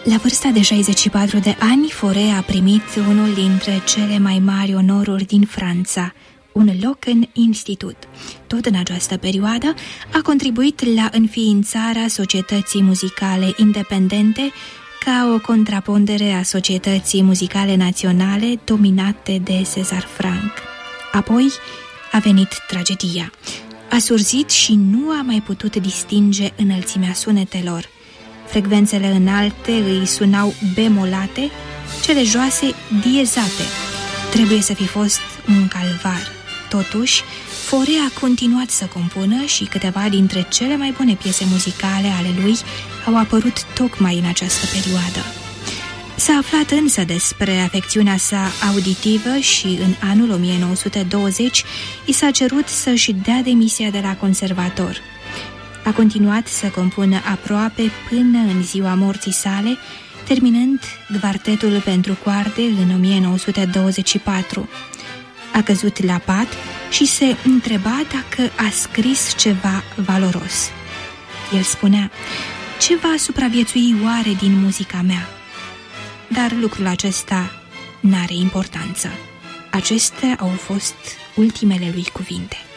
La vârsta de 64 de ani, Fauré a primit unul dintre cele mai mari onoruri din Franța, un loc în institut. Tot în această perioadă a contribuit la înființarea societății muzicale independente ca o contrapondere a societății muzicale naționale dominate de César Franck. Apoi a venit tragedia. A surzit și nu a mai putut distinge înălțimea sunetelor. Frecvențele înalte îi sunau bemolate, cele joase diezate. Trebuie să fi fost un calvar. Totuși, Fauré a continuat să compună și câteva dintre cele mai bune piese muzicale ale lui au apărut tocmai în această perioadă. S-a aflat însă despre afecțiunea sa auditivă și în anul 1920 i s-a cerut să-și dea demisia de la conservator. A continuat să compună aproape până în ziua morții sale, terminând Quartetul pentru coarde în 1924. A căzut la pat și se întreba dacă a scris ceva valoros. El spunea: ce va supraviețui oare din muzica mea? Dar lucrul acesta n-are importanță. Acestea au fost ultimele lui cuvinte.